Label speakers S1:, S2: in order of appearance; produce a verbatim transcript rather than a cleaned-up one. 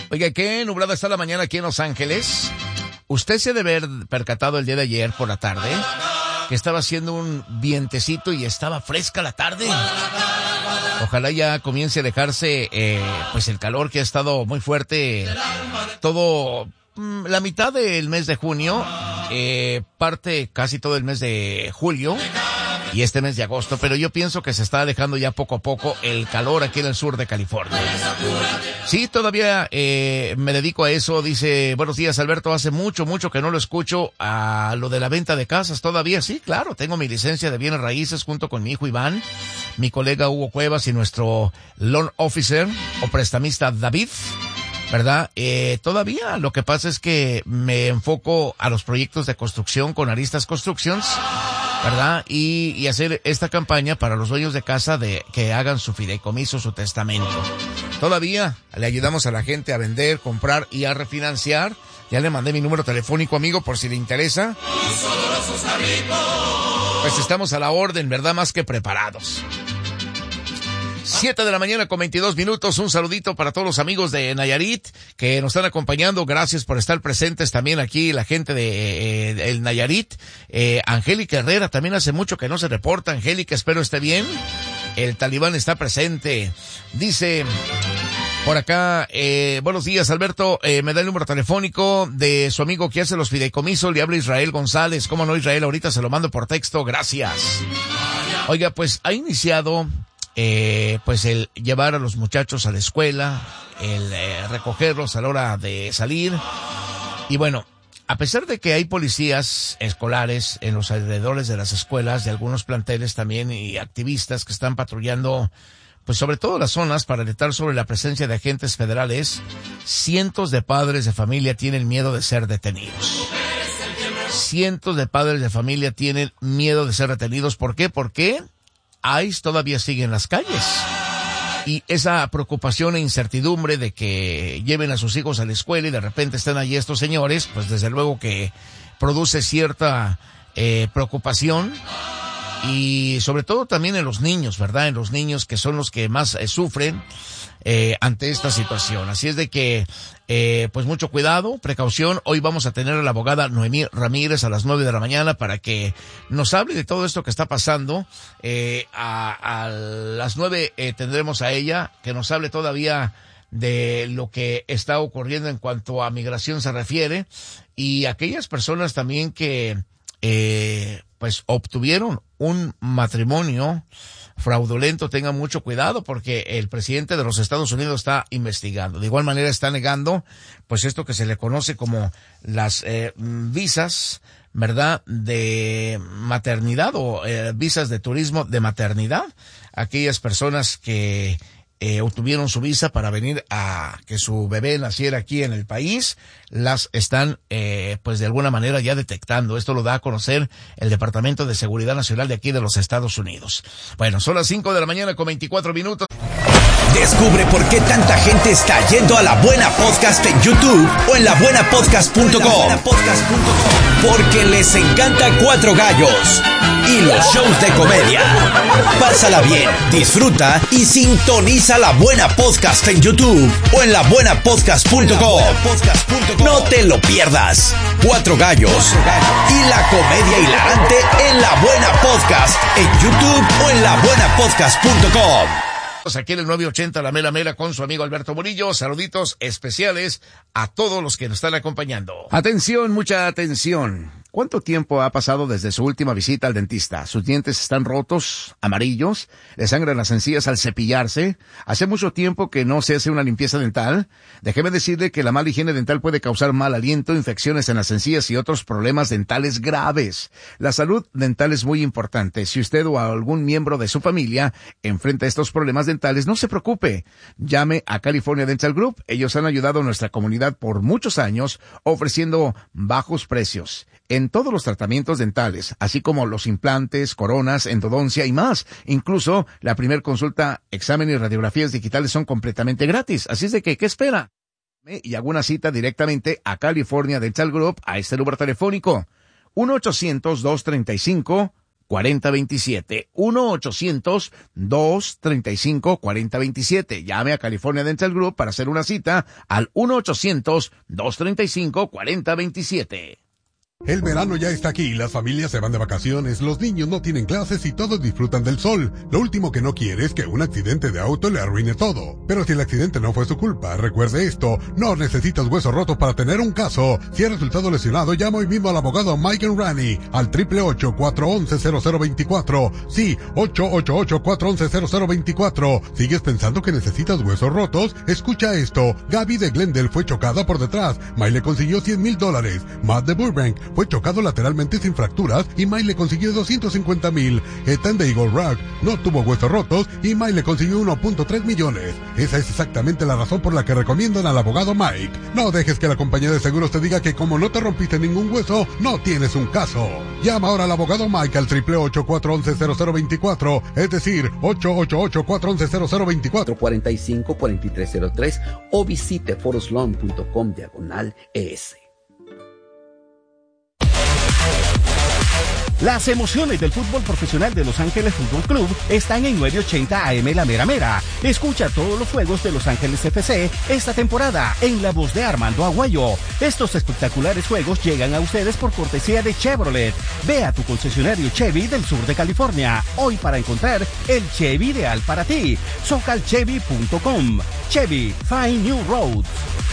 S1: Oiga, qué nublada está la mañana aquí en Los Ángeles. Usted se debe haber percatado el día de ayer por la tarde que estaba haciendo un vientecito y estaba fresca la tarde. Ojalá ya comience a dejarse eh, pues el calor que ha estado muy fuerte todo la mitad del mes de junio, eh, parte casi todo el mes de julio y este mes de agosto, pero yo pienso que se está alejando ya poco a poco el calor aquí en el sur de California. Sí, todavía eh, me dedico a eso. Dice, buenos días Alberto, hace mucho, mucho que no lo escucho a lo de la venta de casas. Todavía sí, claro, tengo mi licencia de bienes raíces junto con mi hijo Iván, mi colega Hugo Cuevas y nuestro loan officer o prestamista David, ¿verdad? Eh, todavía lo que pasa es que me enfoco a los proyectos de construcción con Aristas Constructions, ¿verdad? Y, y hacer esta campaña para los dueños de casa de que hagan su fideicomiso, su testamento. Todavía le ayudamos a la gente a vender, comprar y a refinanciar. Ya le mandé mi número telefónico, amigo, por si le interesa. Pues estamos a la orden, ¿verdad? Más que preparados. Siete de la mañana con veintidós minutos. Un saludito para todos los amigos de Nayarit que nos están acompañando. Gracias por estar presentes también aquí, la gente de eh, el Nayarit. Eh, Angélica Herrera, también hace mucho que no se reporta. Angélica, espero esté bien. El Talibán está presente. Dice por acá, eh, buenos días Alberto, eh, me da el número telefónico de su amigo que hace los fideicomisos. Le habla Israel González. ¿Cómo no, Israel? Ahorita se lo mando por texto. Gracias. Oiga, pues ha iniciado Eh, pues el llevar a los muchachos a la escuela, el eh, recogerlos a la hora de salir. Y bueno, a pesar de que hay policías escolares en los alrededores de las escuelas, de algunos planteles también, y activistas que están patrullando, pues sobre todo las zonas para alertar sobre la presencia de agentes federales, cientos de padres de familia tienen miedo de ser detenidos. Cientos de padres de familia tienen miedo de ser detenidos. ¿Por qué? ¿Por qué? ICE todavía sigue en las calles y esa preocupación e incertidumbre de que lleven a sus hijos a la escuela y de repente estén allí estos señores, pues desde luego que produce cierta eh, preocupación y sobre todo también en los niños, ¿verdad? En los niños que son los que más eh, sufren eh, ante esta situación. Así es de que eh, pues mucho cuidado, precaución. Hoy vamos a tener a la abogada Noemí Ramírez a las nueve de la mañana para que nos hable de todo esto que está pasando. Eh, a, a las nueve eh, tendremos a ella que nos hable todavía de lo que está ocurriendo en cuanto a migración se refiere y aquellas personas también que eh, pues obtuvieron un matrimonio fraudulento. Tengan mucho cuidado porque el presidente de los Estados Unidos está investigando. De igual manera está negando pues esto que se le conoce como las eh, visas, ¿verdad?, de maternidad o eh, visas de turismo de maternidad. Aquellas personas que eh, obtuvieron su visa para venir a que su bebé naciera aquí en el país, las están eh, pues de alguna manera ya detectando. Esto lo da a conocer el Departamento de Seguridad Nacional de aquí de los Estados Unidos. Bueno, son las cinco de la mañana con veinticuatro minutos.
S2: Descubre por qué tanta gente está yendo a La Buena Podcast en YouTube o en la buena podcast punto com. Porque les encanta Cuatro Gallos y los shows de comedia. Pásala bien, disfruta y sintoniza La Buena Podcast en YouTube o en la buena podcast punto com. No te lo pierdas. Cuatro Gallos y la comedia hilarante en La Buena Podcast en YouTube o en la buena podcast punto com.
S1: Aquí en el nueve ochenta La Mera Mera con su amigo Alberto Murillo. Saluditos especiales a todos los que nos están acompañando. Atención, mucha atención. ¿Cuánto tiempo ha pasado desde su última visita al dentista? Sus dientes están rotos, amarillos, le sangran las encías al cepillarse. ¿Hace mucho tiempo que no se hace una limpieza dental? Déjeme decirle que la mala higiene dental puede causar mal aliento, infecciones en las encías y otros problemas dentales graves. La salud dental es muy importante. Si usted o algún miembro de su familia enfrenta estos problemas dentales, no se preocupe. Llame a California Dental Group. Ellos han ayudado a nuestra comunidad por muchos años ofreciendo bajos precios en todos los tratamientos dentales, así como los implantes, coronas, endodoncia y más. Incluso la primer consulta, examen y radiografías digitales son completamente gratis. Así es de que, ¿qué espera? Y hago una cita directamente a California Dental Group a este número telefónico uno ochocientos, dos treinta y cinco, cuarenta veintisiete. uno ochocientos, dos treinta y cinco, cuarenta veintisiete. Llame a California Dental Group para hacer una cita al uno ochocientos, dos treinta y cinco, cuarenta veintisiete.
S3: El verano ya está aquí, las familias se van de vacaciones, los niños no tienen clases y todos disfrutan del sol. Lo último que no quiere es que un accidente de auto le arruine todo. Pero si el accidente no fue su culpa, recuerde esto, no necesitas huesos rotos para tener un caso. Si has resultado lesionado, llama hoy mismo al abogado Mike Enrani al ocho ocho ocho, cuatro uno cero, cero dos cuatro. Sí, ocho ocho ocho, cuatro uno cero, cero dos cuatro. ¿Sigues pensando que necesitas huesos rotos? Escucha esto, Gaby de Glendale fue chocada por detrás, Mike le consiguió cien mil dólares. Matt de Burbank fue chocado lateralmente sin fracturas y Mike le consiguió doscientos cincuenta mil. Ethan de Eagle Rock no tuvo huesos rotos y Mike le consiguió uno punto tres millones. Esa es exactamente la razón por la que recomiendan al abogado Mike. No dejes que la compañía de seguros te diga que como no te rompiste ningún hueso, no tienes un caso. Llama ahora al abogado Mike al ocho ocho ocho, cuatro uno cero, cero dos cuatro, es decir, ocho ocho ocho, cuatro uno cero, cero dos cuatro.
S4: cuarenta y cinco, cuarenta y tres cero tres o visite forosloan punto com diagonal es.
S5: Las emociones del fútbol profesional de Los Ángeles Fútbol Club están en nueve ochenta A M La Mera Mera. Escucha todos los juegos de Los Ángeles F C esta temporada en la voz de Armando Aguayo. Estos espectaculares juegos llegan a ustedes por cortesía de Chevrolet. Ve a tu concesionario Chevy del sur de California hoy para encontrar el Chevy ideal para ti. socal chevy punto com. Chevy, find new roads.